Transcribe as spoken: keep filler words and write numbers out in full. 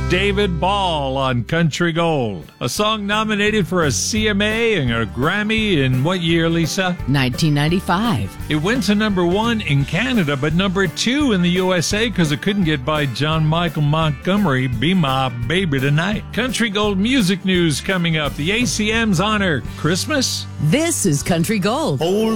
David Ball on Country Gold. A song nominated for a C M A and a Grammy in what year, Lisa? nineteen ninety-five. It went to number one in Canada, but number two in the U S A because it couldn't get by John Michael Montgomery, Be My Baby Tonight. Country Gold music news coming up. The A C Ms honor Christmas. This is Country Gold. Oh,